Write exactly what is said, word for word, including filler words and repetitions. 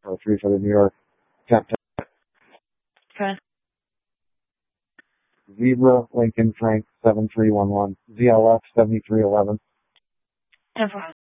oh three for the New York. Tap, tap. Okay. Zebra Lincoln Frank seven three one one. Z L F seventy-three eleven. ten four.